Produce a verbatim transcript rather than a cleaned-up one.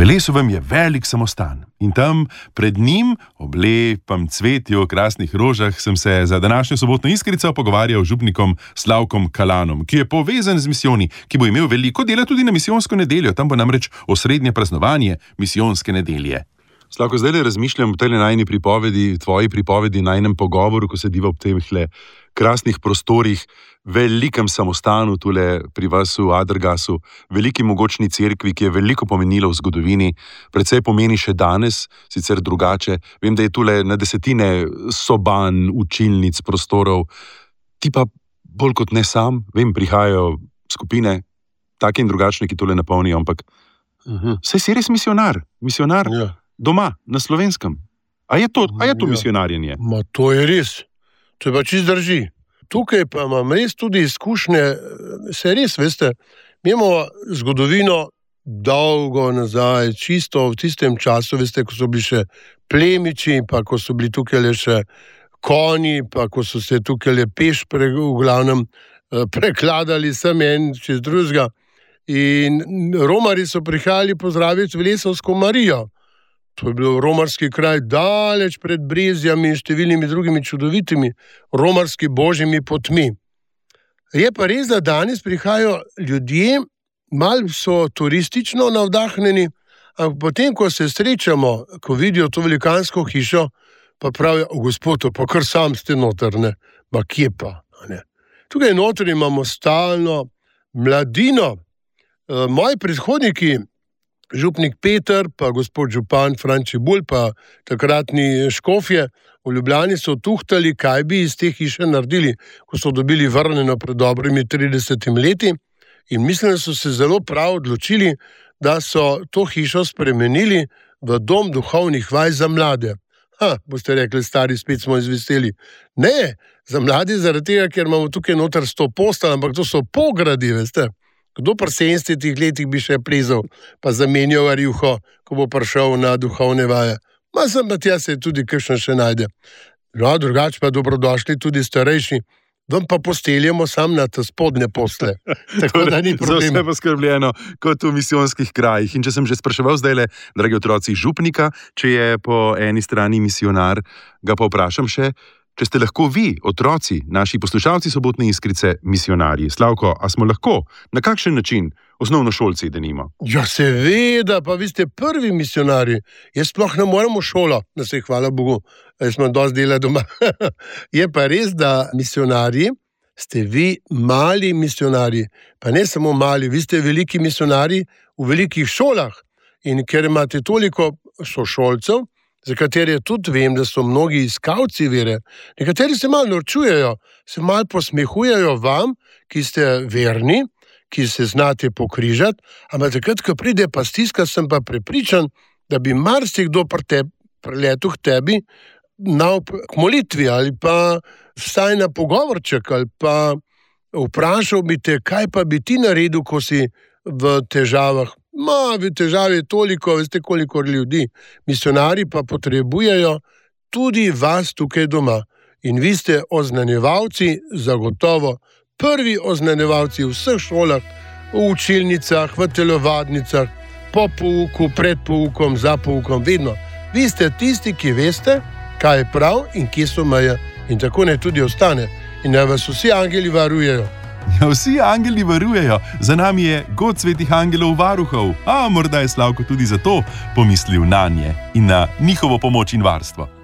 Velesovem je velik samostan in tam pred njim, ob lepem cvetju o krasnih rožah, sem se za današnjo sobotno iskrico pogovarjal z župnikom Slavkom Kalanom, ki je povezan z misijoni, ki bo imel veliko dela tudi na misijonsko nedeljo, tam bo namreč osrednje praznovanje misijonske nedelje. Slavko, zdaj le razmišljam o tej najni pripovedi, tvoji pripovedi, najnem pogovoru, ko sediva ob teh krasnih prostorih, velikem samostanu tule pri vas v Adrgasu, veliki mogočni cerkvi, ki je veliko pomenila v zgodovini, precej pomeni še danes, sicer drugače. Vem, da je tule na desetine soban, učilnic, prostorov. Ti pa bolj kot ne sam, vem, prihajajo skupine, take in drugačne, ki tole napolnijo, ampak uh-huh. Saj si res misionar, misionar ja. Doma, na Slovenskem. A je to, a je to ja. misionarjenje? Ma to je res. To je pa čist drži. Tukaj pa imam res tudi izkušnje, se res, veste, mi imamo zgodovino dolgo nazaj, čisto v tistem času, veste, ko so bili še plemiči, pa ko so bili tukaj le še konji, pa ko so se tukaj le peš pre, v glavnem prekladali sem en čez drugega. In Romari so prihajali pozdraviti Velesovsko Marijo. To je bil romarski kraj daleč pred Brezjami in številnimi drugimi čudovitimi romarski božjimi potmi. Je pa res, da danes prihajajo ljudje, malo so turistično navdahnjeni, ampak potem, ko se srečamo, ko vidijo to velikansko hišo, pa pravijo, gospod, pa kar sam ste noter, ne? Ma kje pa? Ne? Tukaj noter imamo stalno mladino. E, moji predhodniki, župnik Peter, pa gospod župan Franči Bulj, pa takratni škofje v Ljubljani so tuhtali, kaj bi iz te hiše naredili, ko so dobili vrnjeno pred dobrimi tridesetimi leti. In mislim, da so se zelo prav odločili, da so to hišo spremenili v dom duhovnih vaj za mlade. Ha, boste rekli, stari, spet smo izvesteli. Ne, za mlade zaradi tega, ker imamo tukaj noter sto postelj, ampak to so pogradi, veste. Kdo pri sedemdesetih letih bi še plezal, pa zamenjal rjuho, ko bo prišel na duhovne vaje? Ma sem pa tja se tudi kakšen še najde. No, drugače pa dobrodošli tudi starejši, vam pa posteljamo sam na te spodne posle. Tako da ni problema. Za vse poskrbljeno, kot v misijonskih krajih. In če sem že spraševal zdajle, dragi otroci, župnika, če je po eni strani misionar, ga pa vprašam še, če ste lahko vi, otroci, naši poslušalci sobotne iskrice, misionarji. Slavko, a smo lahko? Na kakšen način? Osnovnošolci, denimo. Ja, seveda, pa vi ste prvi misionarji. Jaz sploh ne morem v šolo, da se hvala Bogu, jaz imam dosti dela doma. Je pa res, da misionarji ste vi mali misionarji. Pa ne samo mali, vi ste veliki misionarji v velikih šolah. In ker imate toliko sošolcev, za katere tudi vem, da so mnogi iskalci vere. Nekateri se malo norčujejo, se malo posmehujejo vam, ki ste verni, ki se znate pokrižati, ampak takrat, ko pride pa stiska, sem pa prepričan, da bi marsikdo priletel k tebi na k molitvi ali pa vsaj na pogovorček ali pa vprašal bi te, kaj pa bi ti naredil, ko si v težavah. Ma, v težavi je toliko, veste, koliko ljudi. Misionari pa potrebujejo tudi vas tukaj doma. In vi ste oznanjevalci, zagotovo prvi oznanjevalci v vseh šolah, v učilnicah, v telovadnicah, po pouku, pred poukom, za poukom, vedno. Vi ste tisti, ki veste, kaj je prav in kje so meje. In tako ne tudi ostane. In naj vas vsi angeli varujejo. Ja, vsi angeli varujejo, za nami je god svetih angelov varuhov, a morda je Slavko tudi zato pomislil nanje in na njihovo pomoč in varstvo.